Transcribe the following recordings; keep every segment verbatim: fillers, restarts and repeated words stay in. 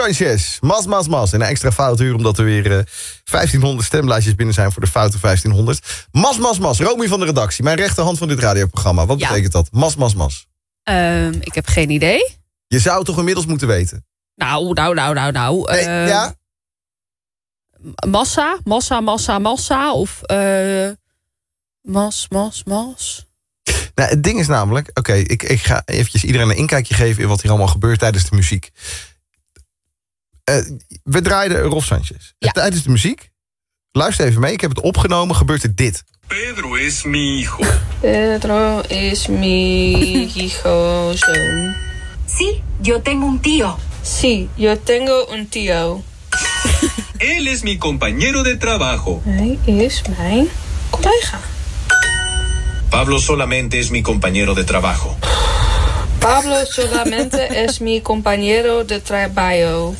Sanchez, mas, mas, mas. En een extra foutuur omdat er weer uh, vijftienhonderd stemlijstjes binnen zijn voor de foute vijftienhonderd. Mas, mas, mas. Romy van de redactie, mijn rechterhand van dit radioprogramma. Wat ja. betekent dat? Mas, mas, mas. Um, ik heb geen idee. Je zou het toch inmiddels moeten weten? Nou, nou, nou, nou, nou. Nee, uh, ja? Massa, massa, massa, massa. Of uh, mas, mas, mas. Nou, het ding is namelijk... Oké, okay, ik, ik ga eventjes iedereen een inkijkje geven in wat hier allemaal gebeurt tijdens de muziek. Uh, we draaiden Rolf Sanchez. Ja. Tijdens de muziek, luister even mee, ik heb het opgenomen, gebeurt er dit. Pedro es mi hijo. Pedro is mi hijo zoon. Sí, yo tengo un tío. Sí, yo tengo un tío. Él es mi compañero de trabajo. Hij is mijn collega. Pablo solamente es mi compañero de trabajo. Pablo solamente es mi compañero de trabajo.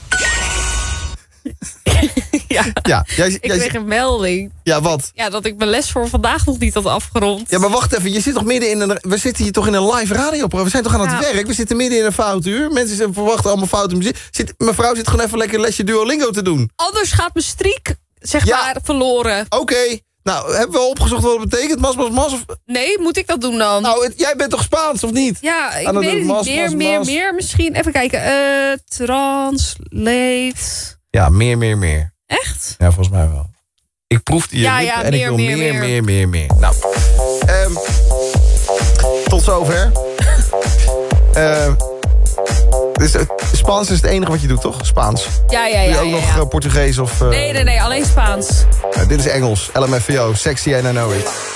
Ja, ja jij, ik jij, kreeg een melding. Ja, wat? Ja, dat ik mijn les voor vandaag nog niet had afgerond. Ja, maar wacht even, je zit toch midden in een... We zitten hier toch in een live radioprogramma. We zijn toch aan het ja. werk? We zitten midden in een foutuur. Mensen verwachten allemaal foute muziek. Zit, mevrouw zit gewoon even lekker een lesje Duolingo te doen. Anders gaat mijn streak, zeg ja. maar, verloren. Oké. Okay. Nou, hebben we al opgezocht wat het betekent? Mas, mas, mas? Of... Nee, moet ik dat doen dan? Nou, het, jij bent toch Spaans, of niet? Ja, ik weet het niet. Meer, meer, meer misschien. Even kijken. Uh, translate. Ja, meer, meer, meer. Echt? Ja, volgens mij wel. Ik proefde je ja, lippen ja, en meer, ik wil meer, meer, meer, meer, meer, meer. Nou, um, tot zover. uh, dus, uh, Spaans is het enige wat je doet, toch? Spaans. Ja, ja, ja. Doe je ook ja, nog ja. uh, Portugees of... Uh... Nee, nee, nee, alleen Spaans. Uh, dit is Engels. L M F A O, Sexy and I Know It.